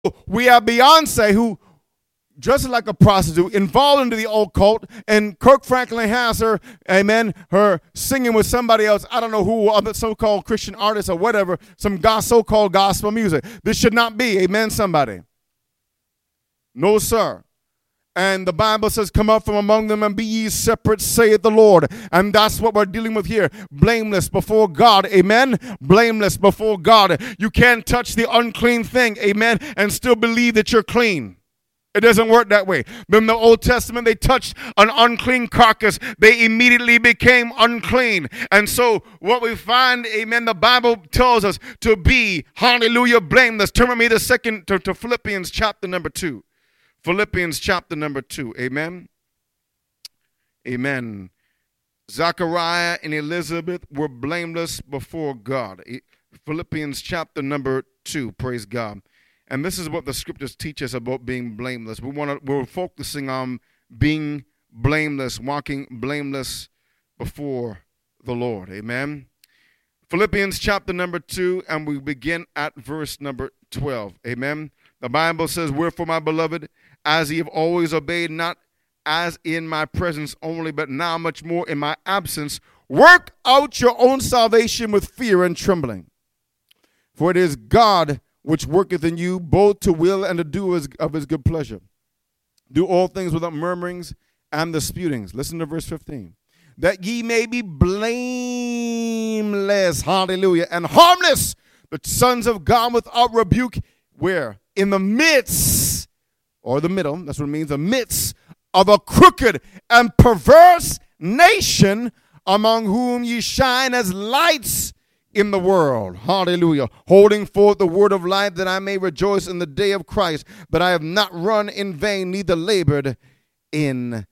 We have Beyonce, who dressed like a prostitute, involved into the occult, and Kirk Franklin has her, amen, her singing with somebody else. I don't know who, other so-called Christian artists or whatever, some so-called gospel music. This should not be, amen, somebody. No, sir. And the Bible says, come up from among them and be ye separate, saith the Lord. And that's what we're dealing with here. Blameless before God. Amen. Blameless before God. You can't touch the unclean thing. Amen. And still believe that you're clean. It doesn't work that way. In the Old Testament, they touched an unclean carcass. They immediately became unclean. And so what we find, amen, the Bible tells us to be, hallelujah, blameless. Turn with me to Philippians chapter number 2. Philippians chapter number 2. Amen. Amen. Zachariah and Elizabeth were blameless before God. Philippians chapter number 2. Praise God. And this is what the scriptures teach us about being blameless. We're focusing on being blameless, walking blameless before the Lord. Amen. Philippians chapter number 2, and we begin at verse number 12. Amen. The Bible says, wherefore, my beloved, as ye have always obeyed, not as in my presence only, but now much more in my absence, work out your own salvation with fear and trembling. For it is God which worketh in you both to will and to do of his good pleasure. Do all things without murmurings and disputings. Listen to verse 15. That ye may be blameless, hallelujah, and harmless, the sons of God without rebuke, where? In the midst, or the middle, that's what it means, the midst of a crooked and perverse nation, among whom ye shine as lights in the world. Hallelujah. Holding forth the word of life, that I may rejoice in the day of Christ, that I have not run in vain, neither labored in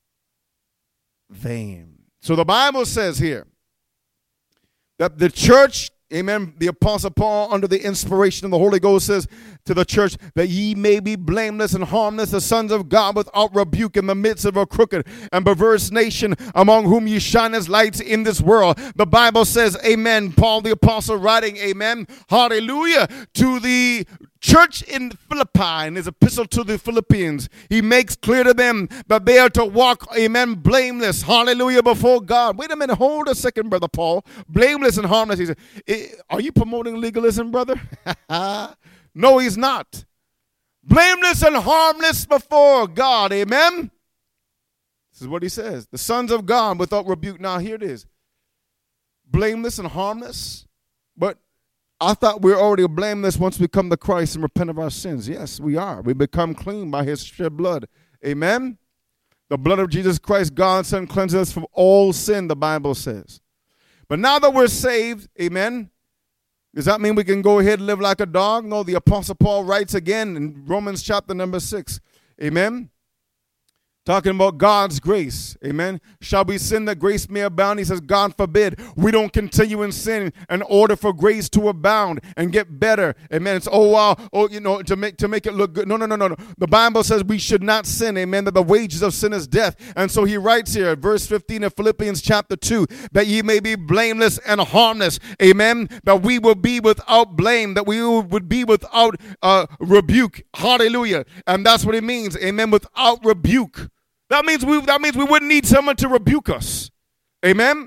vain. So the Bible says here that the church, amen, the Apostle Paul, under the inspiration of the Holy Ghost, says to the church that ye may be blameless and harmless, the sons of God without rebuke, in the midst of a crooked and perverse nation, among whom ye shine as lights in this world. The Bible says, amen, Paul the Apostle writing, amen, hallelujah, to the church in Philippi, in his epistle to the Philippians, he makes clear to them that they are to walk, amen, blameless, hallelujah, before God. Wait a minute, hold a second, Brother Paul. Blameless and harmless. He said, are you promoting legalism, brother? No, he's not. Blameless and harmless before God, amen? This is what he says. The sons of God without rebuke. Now, here it is. Blameless and harmless, but I thought we were already blameless once we come to Christ and repent of our sins. Yes, we are. We become clean by his shed blood. Amen? The blood of Jesus Christ, God's Son, cleanses us from all sin, the Bible says. But now that we're saved, amen, does that mean we can go ahead and live like a dog? No, the Apostle Paul writes again in Romans chapter number 6. Amen? Talking about God's grace. Amen. Shall we sin that grace may abound? He says, God forbid. We don't continue in sin in order for grace to abound and get better. Amen. It's, to make it look good. No. The Bible says we should not sin. Amen. That the wages of sin is death. And so he writes here, verse 15 of Philippians chapter 2, that ye may be blameless and harmless. Amen. That we will be without blame. That we would be without rebuke. Hallelujah. And that's what it means. Amen. Without rebuke. That means we wouldn't need someone to rebuke us. Amen?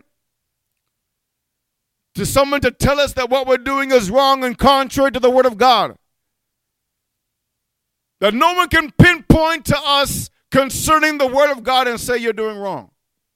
To someone to tell us that what we're doing is wrong and contrary to the word of God. That no one can pinpoint to us concerning the word of God and say you're doing wrong.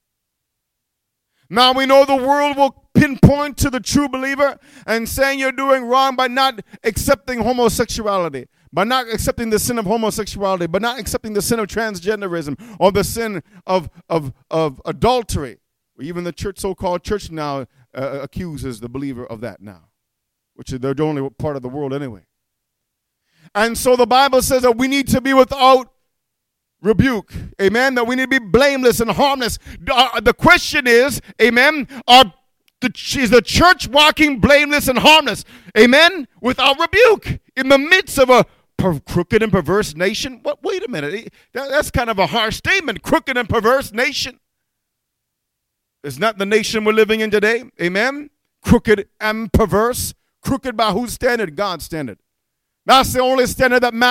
Now we know the world will pinpoint to the true believer and saying you're doing wrong by not accepting homosexuality, by not accepting the sin of homosexuality, by not accepting the sin of transgenderism or the sin of adultery. Even the church, so-called church now accuses the believer of that now, which they're the only part of the world anyway. And so the Bible says that we need to be without rebuke, amen, that we need to be blameless and harmless. The question is, amen, is the church walking blameless and harmless, amen, without rebuke in the midst of a crooked and perverse nation? Wait a minute, that's kind of a harsh statement. Crooked and perverse nation. It's not the nation we're living in today, amen. Crooked and perverse. Crooked by whose standard? God's standard. That's the only standard that